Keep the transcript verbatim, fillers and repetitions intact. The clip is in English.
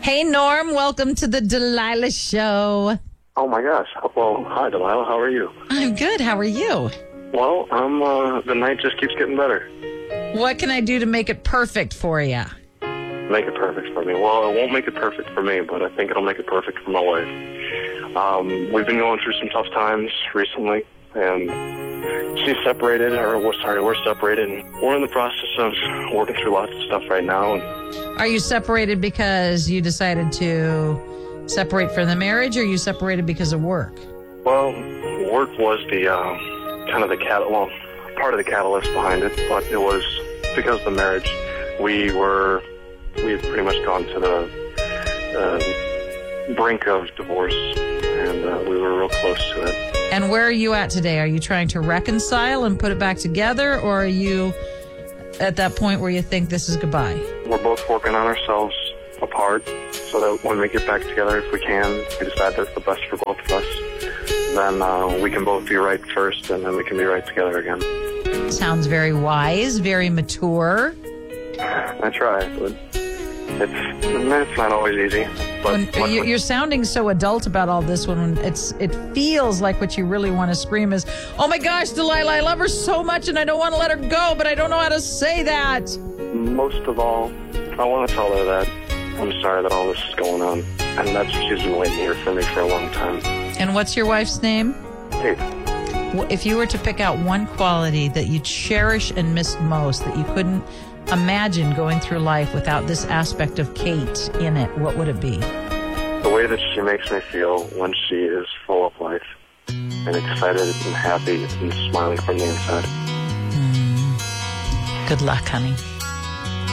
Hey, Norm, welcome to the Delilah Show. Oh, my gosh. Well, hi, Delilah. How are you? I'm good. How are you? Well, um, uh, the night just keeps getting better. What can I do to make it perfect for you? Make it perfect for me. Well, it won't make it perfect for me, but I think it'll make it perfect for my wife. Um, we've been going through some tough times recently, and she's separated, or we're sorry, we're separated, and we're in the process of working through lots of stuff right now. And Are you separated because you decided to separate from the marriage, or you separated because of work? Well, work was the uh, kind of the cat. Well, part of the catalyst behind it, but it was because of the marriage. We were we had pretty much gone to the uh, brink of divorce, and uh, we were real close to it. And where are you at today? Are you trying to reconcile and put it back together, or are you at that point where you think this is goodbye? We're both working on ourselves apart, so that when we get back together, if we can, we decide that's the best for both of us, then uh, we can both be right first, and then we can be right together again. Sounds very wise, very mature. I try, but it's it's not always easy. But When, luckily- you- you're sounding so adult about all this when it's it feels like what you really want to scream is, oh my gosh, Delilah, I love her so much and I don't want to let her go, but I don't know how to say that. most of all, I want to tell her that I'm sorry that all this is going on, and that's she's been waiting here for me for a long time. And what's your wife's name? Hey, If you were to pick out one quality that you cherish and miss most, that you couldn't imagine going through life without this aspect of Kate in it, what would it be? the way that she makes me feel when she is full of life and excited and happy and smiling from the inside. Good luck, honey.